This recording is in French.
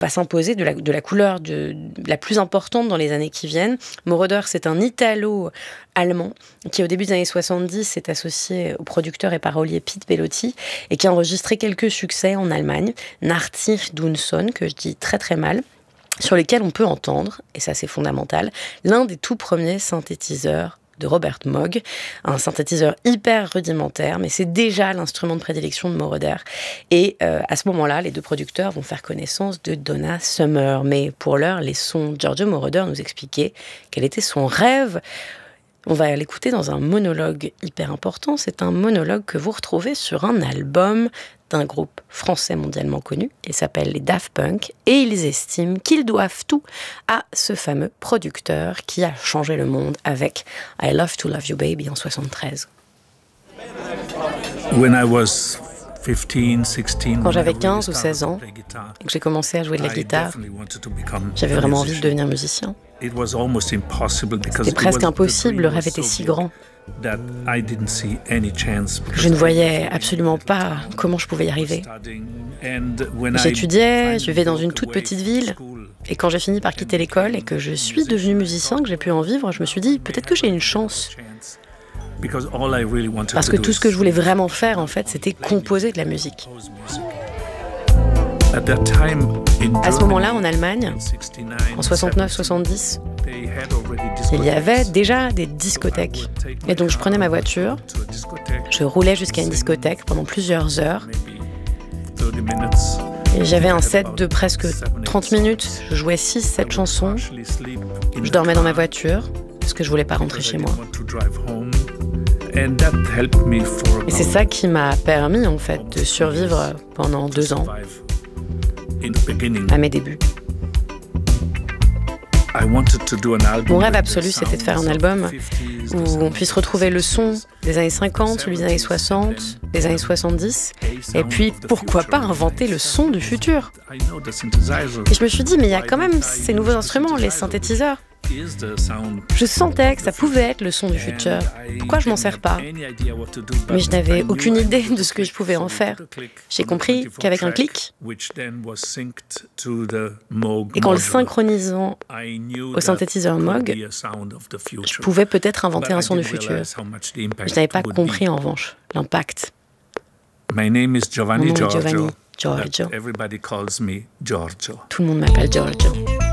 va s'imposer de la couleur la plus importante dans les années qui viennent. Moroder, c'est un Italo-allemand qui, au début des années 70, s'est associé au producteur et parolier Pete Bellotti et qui a enregistré quelques succès en Allemagne. Nartig Dunson, que je dis très très mal, sur lesquels on peut entendre, et ça c'est fondamental, l'un des tout premiers synthétiseurs de Robert Moog, un synthétiseur hyper rudimentaire, mais c'est déjà l'instrument de prédilection de Moroder. Et à ce moment-là, les deux producteurs vont faire connaissance de Donna Summer. Mais pour l'heure, laissons Giorgio Moroder nous expliquer quel était son rêve. On va l'écouter dans un monologue hyper important. C'est un monologue que vous retrouvez sur un album d'un groupe français mondialement connu. Il s'appelle les Daft Punk et ils estiment qu'ils doivent tout à ce fameux producteur qui a changé le monde avec I Love to Love You Baby en 73. Quand j'avais 15 ou 16 ans et que j'ai commencé à jouer de la guitare, j'avais vraiment envie de devenir musicien. C'était presque impossible, le rêve était si grand. Je ne voyais absolument pas comment je pouvais y arriver. J'étudiais, je vivais dans une toute petite ville, et quand j'ai fini par quitter l'école et que je suis devenu musicien, que j'ai pu en vivre, je me suis dit, peut-être que j'ai une chance. Parce que tout ce que je voulais vraiment faire, en fait, c'était composer de la musique. À ce moment-là, en Allemagne, en 69-70, il y avait déjà des discothèques. Et donc je prenais ma voiture, je roulais jusqu'à une discothèque pendant plusieurs heures. Et j'avais un set de presque 30 minutes. Je jouais 6-7 chansons. Je dormais dans ma voiture parce que je voulais pas rentrer chez moi. Et c'est ça qui m'a permis en fait de survivre pendant 2 ans à mes débuts. Mon rêve absolu, c'était de faire un album où on puisse retrouver le son des années 50, celui des années 60, des années 70, et puis pourquoi pas inventer le son du futur. Et je me suis dit, mais il y a quand même ces nouveaux instruments, les synthétiseurs. Je sentais que ça pouvait être le son du futur. Pourquoi je m'en sers pas ? Mais je n'avais aucune idée de ce que je pouvais en faire. J'ai compris qu'avec un clic, et qu'en le synchronisant au synthétiseur Moog, je pouvais peut-être inventer un son du futur. Je n'avais pas compris en revanche l'impact. Mon nom est Giovanni, Giorgio. Tout le monde m'appelle Giorgio.